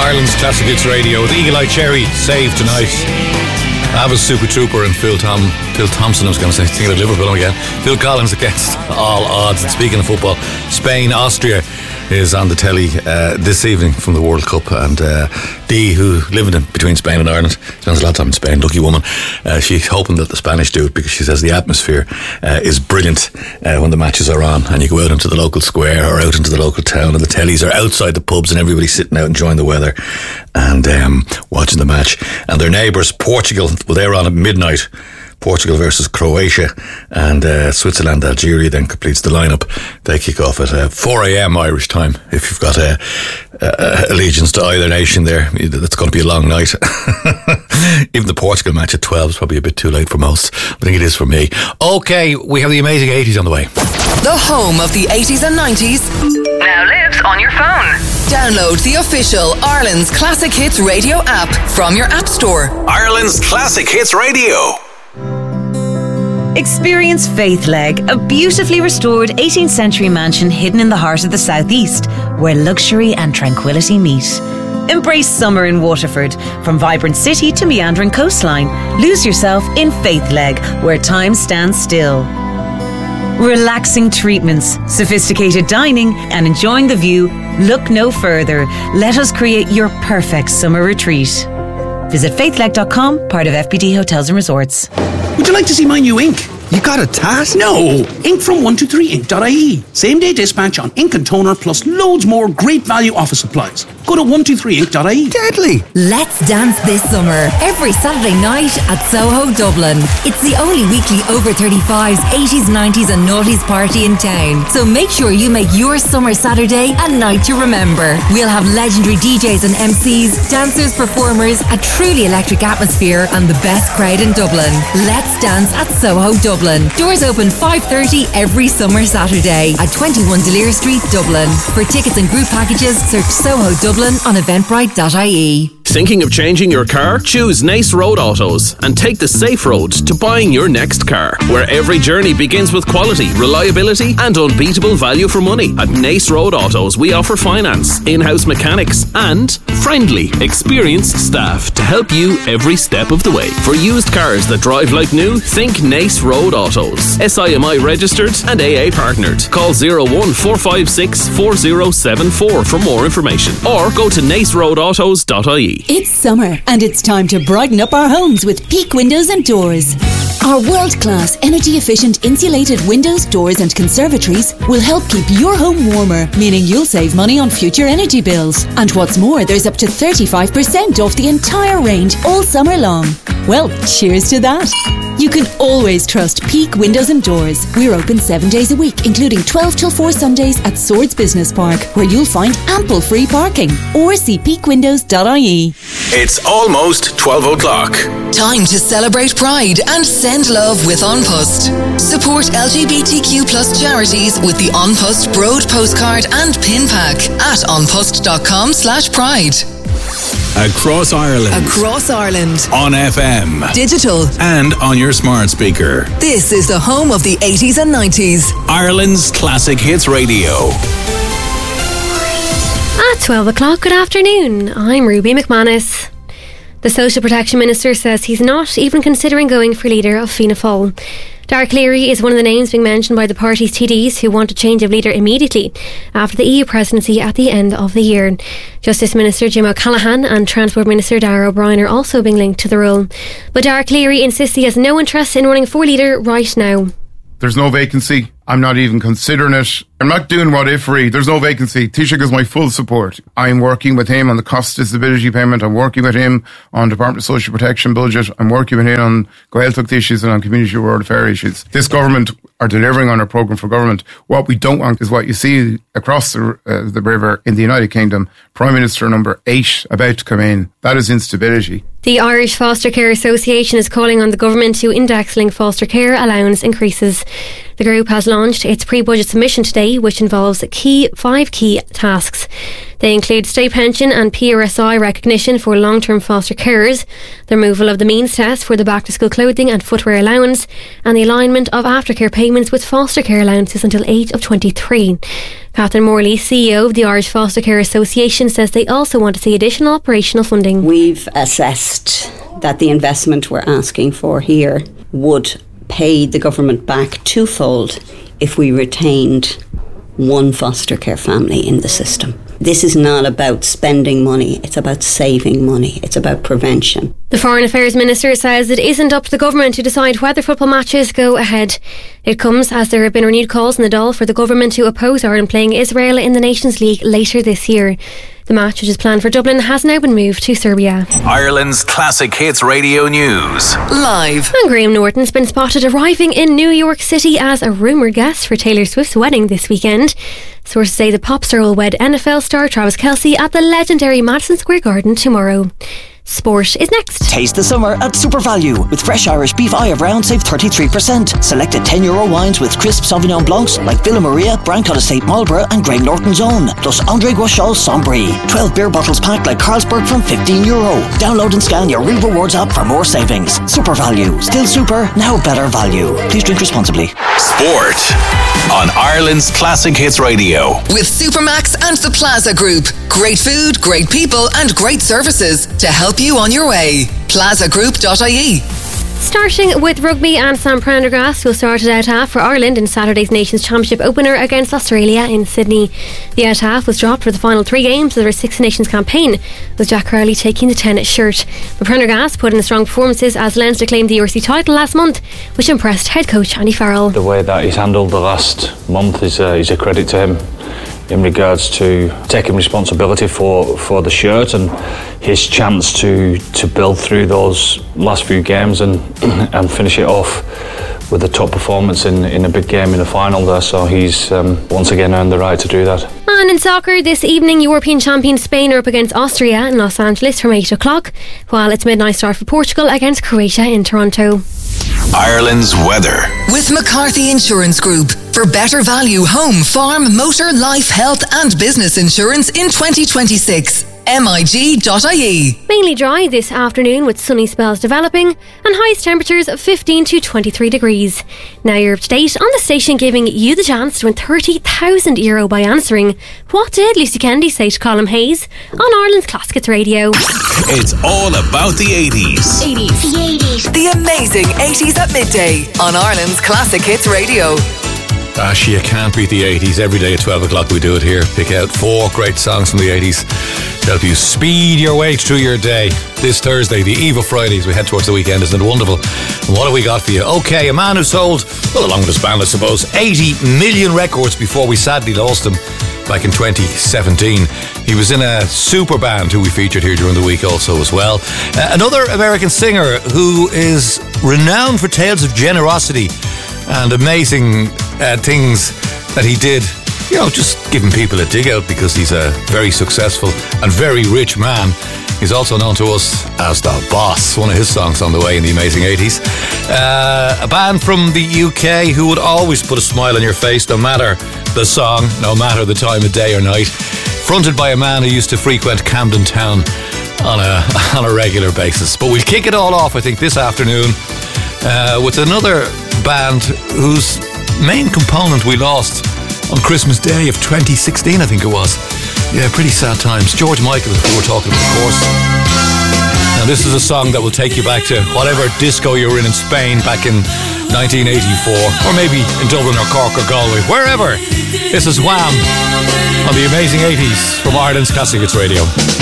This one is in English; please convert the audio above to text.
Ireland's Classic Hits Radio with Eagle Eye Cherry, Save Tonight. I was Super Trooper and Phil Thompson, I was going to say, thinking of Liverpool again. Phil Collins against all odds. And speaking of football, Spain, Austria is on the telly this evening from the World Cup, and Dee, who living between Spain and Ireland, spends a lot of time in Spain, lucky woman. She's hoping that the Spanish do it, because she says the atmosphere is brilliant when the matches are on, and you go out into the local square or out into the local town, and the tellies are outside the pubs and everybody's sitting out enjoying the weather and watching the match. And their neighbours, Portugal, well, they're on at midnight. Portugal versus Croatia, and Switzerland, Algeria then completes the lineup. They kick off at 4 a.m. Irish time. If you've got allegiance to either nation there, it's going to be a long night. Even the Portugal match at 12 is probably a bit too late for most. I think it is for me. Okay, we have the amazing 80s on the way. The home of the 80s and 90s now lives on your phone. Download the official Ireland's Classic Hits Radio app from your app store. Ireland's Classic Hits Radio. Experience Faithleg, a beautifully restored 18th century mansion hidden in the heart of the southeast, where luxury and tranquility meet. Embrace summer in Waterford. From vibrant city to meandering coastline, lose yourself in Faithleg, where time stands still. Relaxing treatments, sophisticated dining, and enjoying the view. Look no further. Let us create your perfect summer retreat. Visit faithleg.com, part of FBD Hotels and Resorts. Would you like to see my new ink? You got a tat? No! Ink from 123ink.ie. Same day dispatch on ink and toner, plus loads more great value office supplies. Go to 123ink.ie. Deadly! Let's dance this summer, every Saturday night at Soho, Dublin. It's the only weekly over 35s, 80s, 90s and noughties party in town. So make sure you make your summer Saturday a night to remember. We'll have legendary DJs and MCs, dancers, performers, a truly electric atmosphere and the best crowd in Dublin. Let's dance at Soho, Dublin. Doors open 5:30 every summer Saturday at 21 Delir Street, Dublin. For tickets and group packages, search Soho Dublin on eventbrite.ie. Thinking of changing your car? Choose Nace Road Autos and take the safe road to buying your next car, where every journey begins with quality, reliability and unbeatable value for money. At Nace Road Autos, we offer finance, in-house mechanics and friendly, experienced staff to help you every step of the way. For used cars that drive like new, think Nace Road Autos. SIMI registered and AA partnered. Call 01456 4074 for more information, or go to naceroadautos.ie. It's summer and it's time to brighten up our homes with Peak Windows and Doors. Our world-class, energy-efficient insulated windows, doors and conservatories will help keep your home warmer, meaning you'll save money on future energy bills. And what's more, there's up to 35% off the entire range all summer long. Well, cheers to that. You can always trust Peak Windows and Doors. We're open 7 days a week, including 12 till 4 Sundays at Swords Business Park, where you'll find ample free parking. Or see peakwindows.ie. It's almost 12 o'clock. Time to celebrate Pride and send love with An Post. Support LGBTQ plus charities with the An Post Broad postcard and pin pack at anpost.com/pride. Across Ireland. Across Ireland. On FM. Digital. And on your smart speaker. This is the home of the 80s and 90s. Ireland's Classic Hits Radio. At 12 o'clock, good afternoon. I'm Ruby McManus. The Social Protection Minister says he's not even considering going for leader of Fianna Fáil. Dara Cleary is one of the names being mentioned by the party's TDs who want a change of leader immediately after the EU presidency at the end of the year. Justice Minister Jim O'Callaghan and Transport Minister Darragh O'Brien are also being linked to the role. But Dara Cleary insists he has no interest in running for leader right now. There's no vacancy. I'm not even considering it. I'm not doing what ifry. There's no vacancy. Taoiseach has my full support. I'm working with him on the cost disability payment. I'm working with him on Department of Social Protection budget. I'm working with him on Gaeltacht issues and on community rural affair issues. This government are delivering on our programme for government. What we don't want is what you see across the river in the United Kingdom. Prime Minister number 8 about to come in. That is instability. The Irish Foster Care Association is calling on the government to index link foster care allowance increases. The group has launched its pre-budget submission today, which involves five key tasks. They include state pension and PRSI recognition for long-term foster carers, the removal of the means test for the back-to-school clothing and footwear allowance, and the alignment of aftercare payments with foster care allowances until age of 23. Catherine Morley, CEO of the Irish Foster Care Association, says they also want to see additional operational funding. We've assessed that the investment we're asking for here would pay the government back twofold if we retained one foster care family in the system. This is not about spending money, it's about saving money, it's about prevention. The Foreign Affairs Minister says it isn't up to the government to decide whether football matches go ahead. It comes as there have been renewed calls in the Dáil for the government to oppose Ireland playing Israel in the Nations League later this year. The match, which is planned for Dublin, has now been moved to Serbia. Ireland's Classic Hits Radio News. Live. And Graham Norton's been spotted arriving in New York City as a rumoured guest for Taylor Swift's wedding this weekend. Sources say the pop star will wed NFL star Travis Kelce at the legendary Madison Square Garden tomorrow. Sport is next. Taste the summer at Super Value. With fresh Irish beef eye of round, save 33%. Selected €10 wines with crisp Sauvignon Blancs like Villa Maria, Brancott Estate Marlborough and Graham Norton's Own. Plus André Guachal Sombry. 12 beer bottles packed like Carlsberg from €15. Download and scan your Real Rewards app for more savings. Super Value. Still super, now better value. Please drink responsibly. Sport on Ireland's Classic Hits Radio. With Supermax and the Plaza Group. Great food, great people and great services to help you on your way. plazagroup.ie. Starting with rugby, and Sam Prendergast will start at out-half for Ireland in Saturday's Nations Championship opener against Australia in Sydney. The out-half was dropped for the final 3 games of their Six Nations campaign, with Jack Crowley taking the 10 shirt. But Prendergast put in strong performances as Leinster claimed the URC title last month, which impressed head coach Andy Farrell. The way that he's handled the last month is a credit to him, in regards to taking responsibility for the shirt and his chance to build through those last few games and finish it off with a top performance in a big game in the final there. So he's once again earned the right to do that. And in soccer, this evening, European champion Spain are up against Austria in Los Angeles from 8 o'clock, while it's midnight start for Portugal against Croatia in Toronto. Ireland's weather. With McCarthy Insurance Group. For better value home, farm, motor, life, health and business insurance in 2026. MIG.ie. Mainly dry this afternoon with sunny spells developing and highest temperatures of 15 to 23 degrees. Now you're up to date on the station, giving you the chance to win €30,000 by answering what did Lucy Kennedy say to Colin Hayes on Ireland's Classic Hits Radio. It's all about the 80s. The amazing 80s at midday on Ireland's Classic Hits Radio. Gosh, you can't beat the 80s. Every day at 12 o'clock we do it here. Pick out 4 great songs from the 80s to help you speed your way through your day. This Thursday, the eve of Friday, as we head towards the weekend. Isn't it wonderful? And what have we got for you? Okay, a man who sold, well, along with his band I suppose, 80 million records before we sadly lost him back in 2017. He was in a super band who we featured here during the week also as well. Another American singer who is renowned for tales of generosity and amazing things that he did, you know, just giving people a dig out because he's a very successful and very rich man. He's also known to us as The Boss, one of his songs on the way in the amazing 80s. A band from the UK who would always put a smile on your face no matter the song, no matter the time of day or night. Fronted by a man who used to frequent Camden Town on a regular basis. But we'll kick it all off, I think, this afternoon with another band whose main component we lost on Christmas Day of 2016, I think it was. Yeah, pretty sad times. George Michael is who we're talking about, of course. Now this is a song that will take you back to whatever disco you were in Spain back in 1984, or maybe in Dublin or Cork or Galway, wherever. This is Wham! On the amazing 80s from Ireland's Classic Hits Radio.